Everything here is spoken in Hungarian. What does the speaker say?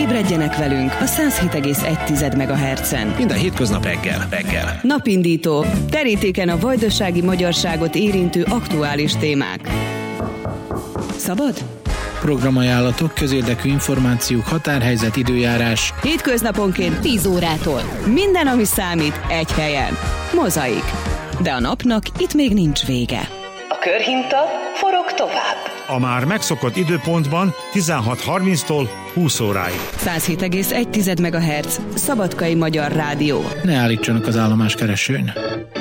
Ébredjenek velünk a 107,1 MHz-en. Minden hétköznap reggel. Napindító. Terítéken a vajdasági magyarságot érintő aktuális témák. Szabad? Programajánlatok, közérdekű információk, határhelyzet, időjárás. Hétköznaponként 10 órától. Minden, ami számít, egy helyen. Mozaik. De a napnak itt még nincs vége. A körhinta forog tovább. A már megszokott időpontban 16:30-tól 20 óráig. 107,1 MHz. Szabadkai Magyar Rádió. Ne állítsanak az állomáskeresőn.